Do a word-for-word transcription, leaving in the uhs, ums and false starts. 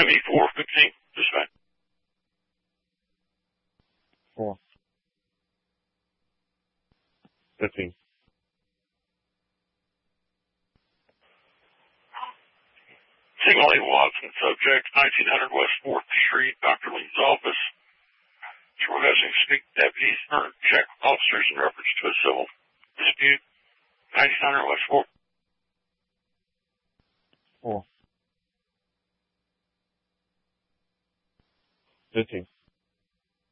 M E four fifteen, dispatch. Four. Fifteen. Signal A Watson, subject, nineteen hundred West fourth Street, Doctor Lee's office. You're requesting to speak to deputies or check officers in reference to a civil dispute, nineteen hundred West fourth. Four. Fifteen.